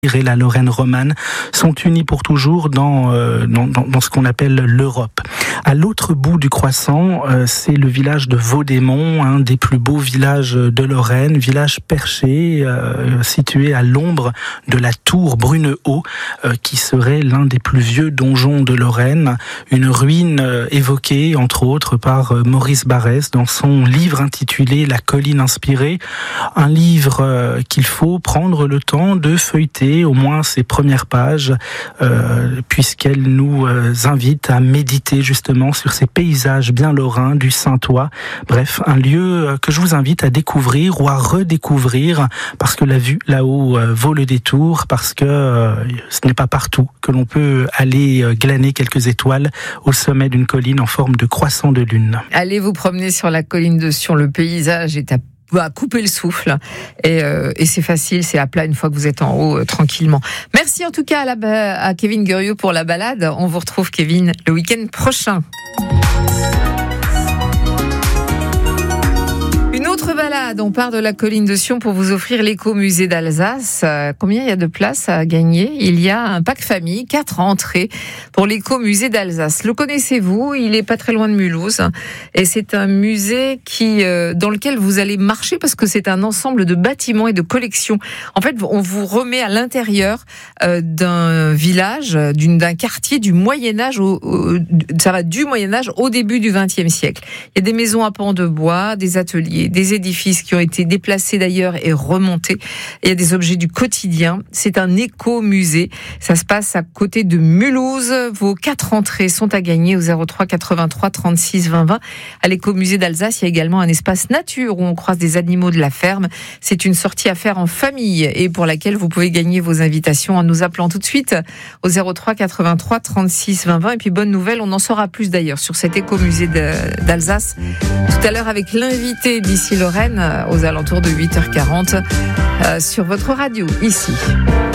et la Lorraine romane sont unis pour toujours dans ce qu'on appelle l'Europe. À l'autre bout du croissant, c'est le village de Vaudémont, un des plus beaux villages de Lorraine, village perché, situé à l'ombre de la tour Brunehaut, qui serait l'un des plus vieux donjons de Lorraine, une ruine évoquée entre autres par Maurice Barrès dans son livre intitulé La colline inspirée, un livre qu'il faut prendre le temps de feuilleter au moins ses premières pages, puisqu'elle nous invite à méditer justement sur ces paysages bien lorrains du Saintois. Bref, un lieu que je vous invite à découvrir ou à redécouvrir, parce que la vue là-haut vaut le détour, parce que ce n'est pas partout que l'on peut aller glaner quelques étoiles au sommet d'une colline en forme de croissant de lune. Allez vous promener sur la colline de Sion, le paysage est à couper le souffle et c'est facile, c'est à plat une fois que vous êtes en haut tranquillement. Merci en tout cas à Kevin Guriot pour la balade. On vous retrouve, Kevin, le week-end prochain. Une autre balade, on part de la colline de Sion pour vous offrir l'écomusée d'Alsace. Combien il y a de places à gagner ? Il y a un pack famille, 4 entrées pour l'écomusée d'Alsace. Le connaissez-vous ? Il est pas très loin de Mulhouse et c'est un musée dans lequel vous allez marcher parce que c'est un ensemble de bâtiments et de collections. En fait, on vous remet à l'intérieur d'un village, d'un quartier du Moyen-Âge, ça va du Moyen-Âge au début du XXe siècle. Il y a des maisons à pans de bois, des ateliers, des édifices qui ont été déplacés d'ailleurs et remontés. Il y a des objets du quotidien. C'est un écomusée. Ça se passe à côté de Mulhouse. Vos 4 entrées sont à gagner au 03 83 36 20 20. À l'écomusée d'Alsace, il y a également un espace nature où on croise des animaux de la ferme. C'est une sortie à faire en famille et pour laquelle vous pouvez gagner vos invitations en nous appelant tout de suite au 03 83 36 20 20. Et puis bonne nouvelle, on en saura plus d'ailleurs sur cet écomusée d'Alsace tout à l'heure avec l'invité d'ici Lorraine aux alentours de 8h40 sur votre radio ici.